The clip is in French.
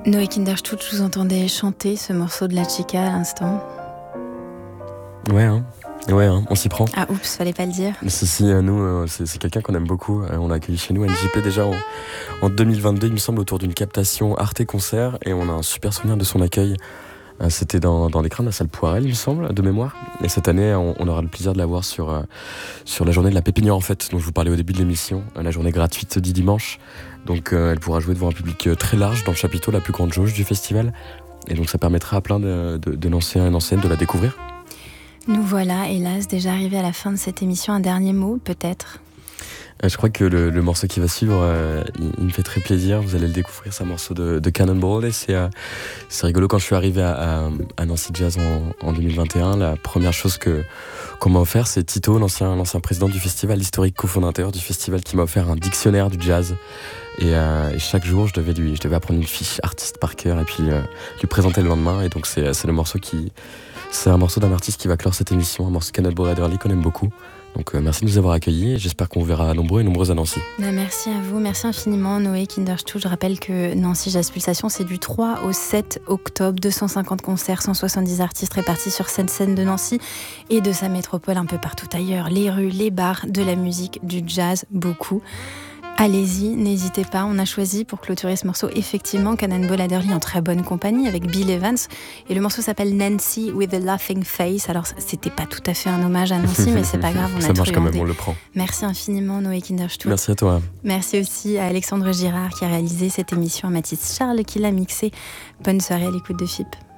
Noé Kinderstutz, je vous entendais chanter ce morceau de La Chica à l'instant. Ouais, on s'y prend. Ah oups, fallait pas le dire. Si, nous, c'est quelqu'un qu'on aime beaucoup. On l'a accueilli chez nous à NJP déjà en 2022, il me semble, autour d'une captation Arte Concert, et on a un super souvenir de son accueil. C'était dans l'écran de la salle Poirel, il me semble, de mémoire. Et cette année, on aura le plaisir de la voir sur la journée de la Pépinière, en fait, dont je vous parlais au début de l'émission, la journée gratuite du dimanche. Donc elle pourra jouer devant un public très large dans le chapiteau, la plus grande jauge du festival. Et donc ça permettra à plein de Nancéens et Nancéennes de la découvrir. Nous voilà, hélas, déjà arrivés à la fin de cette émission. Un dernier mot, peut-être ? Je crois que le morceau qui va suivre, il me fait très plaisir. Vous allez le découvrir, c'est un morceau de Cannonball. Et c'est rigolo, quand je suis arrivé à Nancy Jazz en 2021, la première chose qu'on m'a offert, c'est Tito, l'ancien président du festival, l'historique cofondateur du festival, qui m'a offert un dictionnaire du jazz. Et chaque jour, je devais apprendre une fiche artiste par cœur et puis lui présenter le lendemain. Et donc c'est un morceau d'un artiste qui va clore cette émission, un morceau de Cannonball Adderley qu'on aime beaucoup. Donc merci de nous avoir accueillis, et j'espère qu'on vous verra nombreux et nombreuses à Nancy. Merci à vous, merci infiniment Noé Kinderstutz. Je rappelle que Nancy Jazz Pulsation, c'est du 3 au 7 octobre, 250 concerts, 170 artistes répartis sur cette scène de Nancy et de sa métropole un peu partout ailleurs. Les rues, les bars, de la musique, du jazz, beaucoup. Allez-y, n'hésitez pas. On a choisi pour clôturer ce morceau effectivement Cannonball Adderley en très bonne compagnie avec Bill Evans, et le morceau s'appelle Nancy with a Laughing Face. Alors c'était pas tout à fait un hommage à Nancy, mais c'est pas grave, on a ça marche quand même, on le prend. Merci infiniment Noé Kinderstutz. Merci à toi. Merci aussi à Alexandre Girard qui a réalisé cette émission, à Mathis Charles qui l'a mixée. Bonne soirée à l'écoute de FIP.